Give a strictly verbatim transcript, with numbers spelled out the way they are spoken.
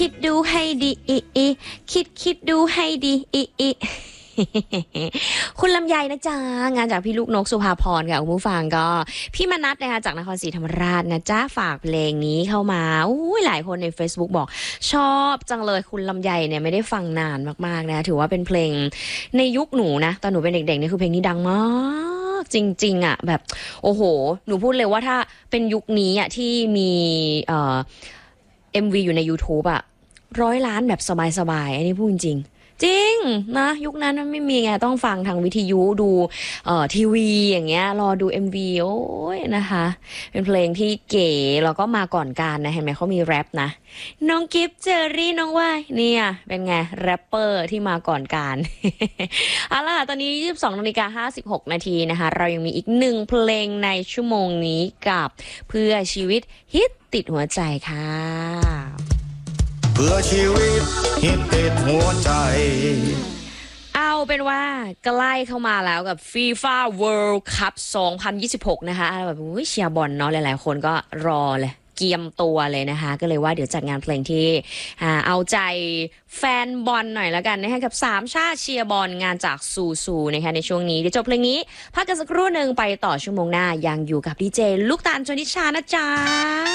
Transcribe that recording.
คิดดูให้ดีอีอีคิดคิดดูให้ดีอีอีคุณลำไยนะจ๊ะงานจากพี่ลูกนกสุภาพรค่ะคุณผู้ฟังก็พี่มนัสนะคะจากนครศรีธรรมราชนะจ๊ะฝากเพลงนี้เข้ามาอุ้ยหลายคนใน Facebook บอกชอบจังเลยคุณลำไยเนี่ยไม่ได้ฟังนานมากๆนะถือว่าเป็นเพลงในยุคหนูนะตอนหนูเป็นเด็กๆนี่คือเพลงนี้ดังมากจริงๆอ่ะแบบโอ้โหหนูพูดเลยว่าถ้าเป็นยุคนี้อ่ะที่มีเอ่อ เอ็ม วี อยู่ใน YouTube อะร้อยล้านแบบสบายๆอันนี้พูดจริงจริงนะยุคนั้นมันไม่มีไงต้องฟังทางวิทยุดูเอ่อทีวีอย่างเงี้ยรอดู เอ็ม วี โอ้ยนะคะเป็นเพลงที่เก๋แล้วก็มาก่อนการนะเห็นไหมเขามีแรปนะน้องกิฟเจอรี่น้องว่ายเนี่ยเป็นไงแรปเปอร์ที่มาก่อนการ เอาล่ะตอนนี้ยี่สิบสองนาฬิกาห้าสิบหกนาทีนะคะเรายังมีอีกหนึ่งเพลงในชั่วโมงนี้กับเพื่อชีวิตฮิตติดหัวใจค่ะเพื่อชีวิตฮิตติดหัวใจเอาเป็นว่าใกล้เข้ามาแล้วกับ FIFA World Cup สองพันยี่สิบหกนะคะแบบอุ้ยเชียร์บอลเนาะหลายๆคนก็รอเลยเกียมตัวเลยนะคะก็เลยว่าเดี๋ยวจัดงานเพลงที่เอาใจแฟนบอลหน่อยแล้วกันนะคะกับสามชาติเชียร์บอลงานจากซูซูนะคะในช่วงนี้เดี๋ยวจบเพลงนี้พักกันสักครู่หนึ่งไปต่อชั่วโมงหน้ายังอยู่กับดีเจลูกตาลชนิชานะจ๊ะ